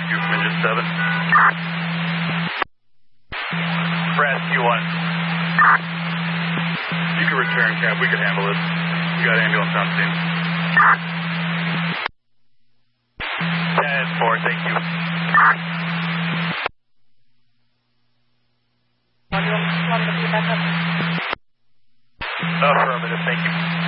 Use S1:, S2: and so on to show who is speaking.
S1: rescue from engine 7. Rescue 1. You can return, Cap. We can handle this. We got ambulance on scene. 10-4, thank you. Affirmative, thank you.